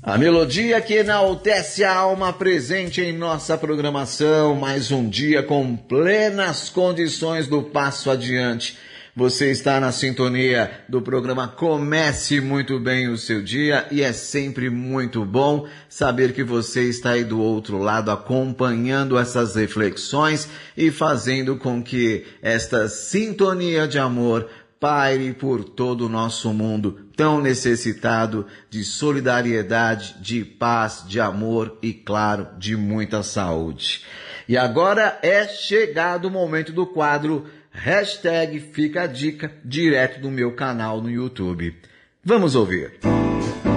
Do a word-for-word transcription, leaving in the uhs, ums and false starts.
A melodia que enaltece a alma presente em nossa programação, mais um dia com plenas condições do passo adiante. Você está na sintonia do programa Comece Muito Bem o Seu Dia e é sempre muito bom saber que você está aí do outro lado acompanhando essas reflexões e fazendo com que esta sintonia de amor paire por todo o nosso mundo, tão necessitado de solidariedade, de paz, de amor e, claro, de muita saúde. E agora é chegado o momento do quadro Hashtag Fica a Dica, direto do meu canal no YouTube. Vamos ouvir.